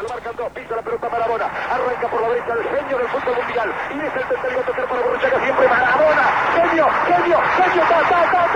Lo marcan dos, pisa la pelota Maradona. Arranca por la derecha el genio del fútbol mundial. Y es el tercero a tocar para Borruchaga siempre Maradona. Genio, genio, genio, ta, ta, ta.